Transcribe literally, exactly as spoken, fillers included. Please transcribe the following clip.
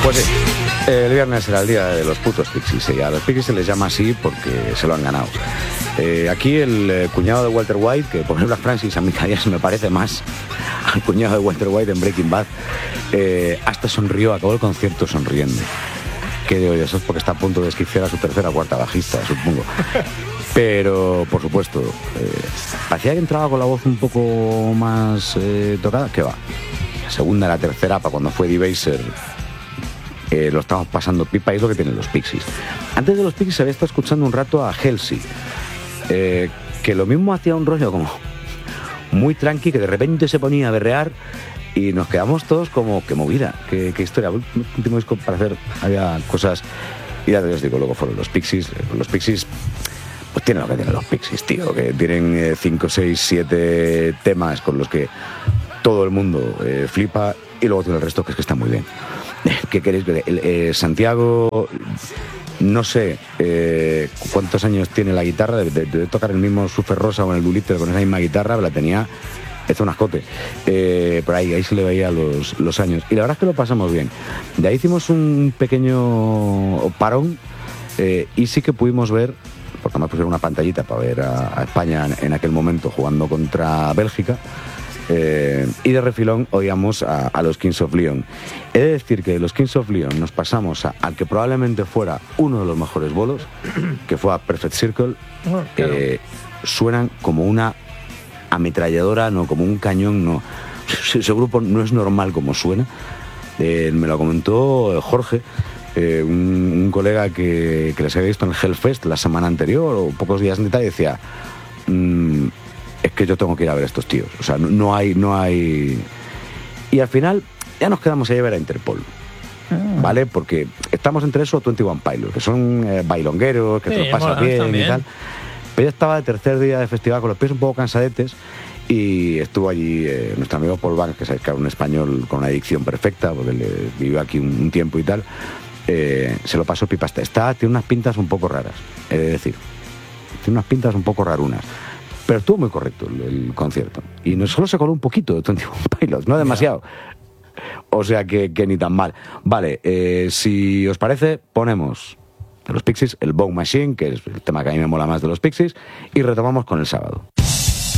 Pues sí, el viernes era el día de los putos Pixies, y a los Pixies se les llama así porque se lo han ganado. Eh, aquí el eh, cuñado de Walter White, que por ejemplo a Francis a mí cada día se me parece más al cuñado de Walter White en Breaking Bad, eh, hasta sonrió, acabó el concierto sonriendo. Que digo yo, eso es porque está a punto de esquicear a su tercera o cuarta bajista, supongo. Pero, por supuesto, eh, parecía que entraba con la voz un poco más eh, tocada. ¿Qué va? La segunda, la tercera, para cuando fue Debaser, eh, lo estamos pasando pipa, y es lo que tienen los Pixies. Antes de los Pixies había estado escuchando un rato a Halsey, eh, que lo mismo hacía un rollo como muy tranqui, que de repente se ponía a berrear y nos quedamos todos como, qué movida, qué, qué historia. El último disco para hacer había cosas, y ya les digo, luego fueron los Pixies. Los Pixies pues tienen lo que tienen los Pixies, tío, que tienen cinco, seis, siete temas con los que todo el mundo eh, flipa, y luego tiene el resto que es que está muy bien. ¿Qué queréis? El, eh, Santiago, no sé eh, cuántos años tiene la guitarra, de, de, de tocar el mismo Sufer Rosa o en el Duliter con esa misma guitarra, la tenía hecho un ascote, eh, por ahí, ahí se le veía los, los años, y la verdad es que lo pasamos bien. De ahí hicimos un pequeño parón, eh, y sí que pudimos ver, porque además pusieron una pantallita para ver a, a España en, en aquel momento jugando contra Bélgica, eh, y de refilón oíamos a, a los Kings of Leon. He de decir que de los Kings of Leon nos pasamos a, al que probablemente fuera uno de los mejores bolos, que fue a Perfect Circle. Oh, claro. eh, suenan como una ametralladora, no, como un cañón, no. Ese grupo no es normal como suena. Eh, me lo comentó Jorge, eh, un, un colega que, que les había visto en el Hellfest la semana anterior o pocos días antes, y decía, mmm, es que yo tengo que ir a ver a estos tíos. O sea, no, no hay, no hay... Y al final ya nos quedamos a llevar a Interpol. Ah. ¿Vale? Porque estamos entre eso o veintiuno Pilots, que son eh, bailongueros, que sí, te lo pasas bien también y tal. Pero yo estaba de tercer día de festival con los pies un poco cansadetes, y estuvo allí eh, nuestro amigo Paul Banks, que sabes que era un español con una dicción perfecta, porque le vivió aquí un, un tiempo y tal. Eh, se lo pasó pipa. Está, tiene unas pintas un poco raras, he de decir. Tiene unas pintas un poco rarunas. Pero estuvo muy correcto el, el concierto. Y no solo se coló un poquito de veintiuno Pilots, no demasiado. O sea que, que ni tan mal. Vale, eh, si os parece, ponemos de los Pixies el Bone Machine, que es el tema que a mí me mola más de los Pixies, y retomamos con el sábado.